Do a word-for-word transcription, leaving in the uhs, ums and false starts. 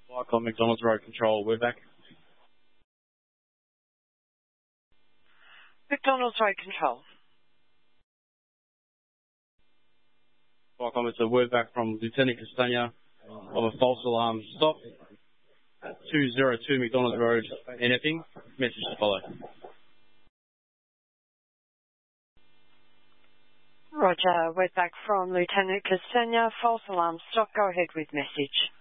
Vicom McDonald's Road Control, we're back. McDonald's Road Control. Vicom, it's a word back from Lieutenant Castagna of a false alarm stop at two oh two McDonald's Road in Epping. Message to follow. Roger, word back from Lieutenant Castagna, false alarm stop. Go ahead with message.